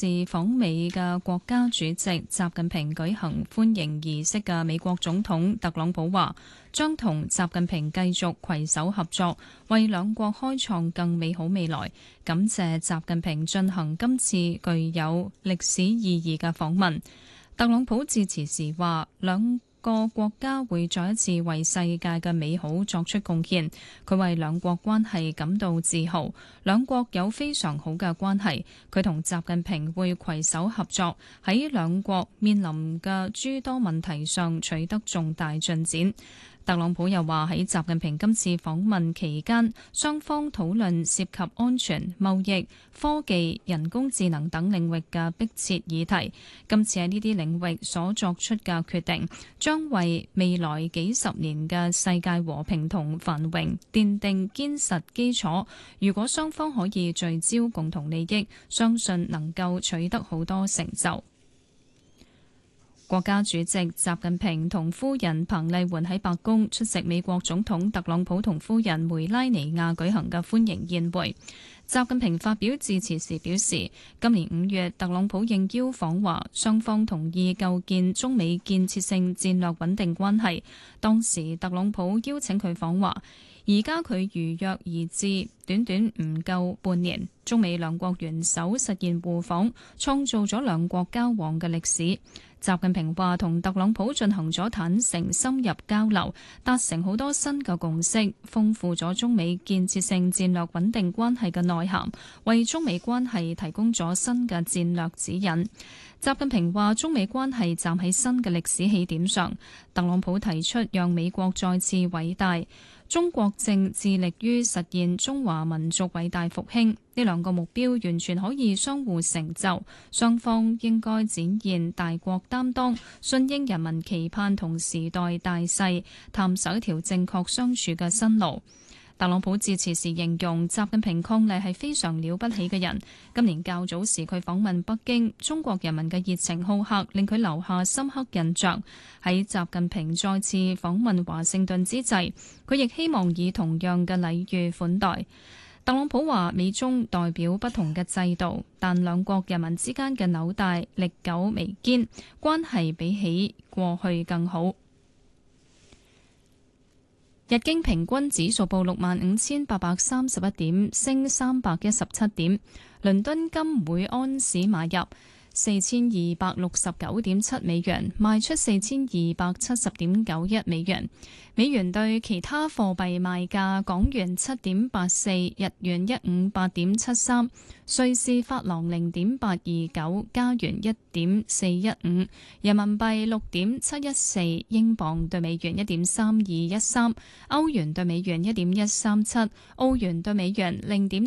次訪美嘅國家主席習近平舉行歡迎儀式嘅美國總統特朗普話，將同習近平繼續攜手合作，為兩國開創更美好未來。感謝習近平進行今次具有歷史意義嘅訪問。特朗普致辭時話，兩個國家會再一次為世界嘅美好作出貢獻。佢為兩國關係感到自豪，兩國有非常好嘅關係。佢同習近平會攜手合作，喺兩國面臨嘅諸多問題上取得重大進展。特朗普又話喺習近平今次訪問期間，雙方討論涉及安全、貿易、科技、人工智能等領域嘅迫切議題。今次喺呢啲領域所作出嘅決定，將為未來幾十年嘅世界和平同繁榮奠定堅實基礎。如果雙方可以聚焦共同利益，相信能夠取得好多成就。國家主席習近平同夫人彭麗媛喺白宮出席美國總統特朗普同夫人梅拉尼亞舉行嘅歡迎宴會。習近平發表致辭時表示，今年5月特朗普應邀訪華，雙方同意構建中美建設性戰略穩定關係。當時特朗普邀請佢訪華，而家佢如約而至，短短唔夠半年，中美兩國元首實現互訪，創造咗兩國交往嘅歷史。習近平話同特朗普進行咗坦誠深入交流，達成好多新嘅共識，豐富咗中美建設性戰略穩定關係嘅內涵，為中美關係提供咗新嘅戰略指引。習近平話中美關係站喺新嘅歷史起點上，特朗普提出讓美國再次偉大，中國正致力於實現中華民族偉大復興，呢兩個目標完全可以相互成就，雙方應該展現大國擔當，順應人民期盼同時代大勢，探索一條正確相處嘅新路。特朗普致辭時形容習近平伉儷係非常了不起嘅人。今年較早時佢訪問北京，中國人民嘅熱情好客令佢留下深刻印象。喺習近平再次訪問華盛頓之際，佢亦希望以同樣嘅禮遇款待。特朗普話美中代表不同嘅制度，但兩國人民之間嘅紐帶歷久彌堅，關係比起過去更好。日經平均指數報65,831點，升317點。倫敦金每安士買入4269.7美元，賣出4270.91美元。美元對其他貨幣賣價：港元7.84，日元158.73，瑞士法郎0.829，加元1.415，人民幣6.714，英鎊對美元1.3213，歐元對美元1.137，澳元對美元0.。